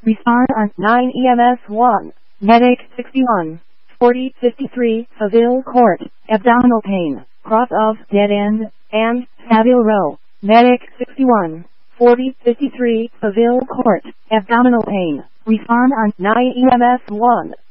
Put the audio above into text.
Respond on 9 EMS 1. Medic 61. 4053, Savile Court, abdominal pain, cross of dead end, and Savile Row. Medic 61. 4053, Savile Court, abdominal pain. Respond on 9 EMS 1.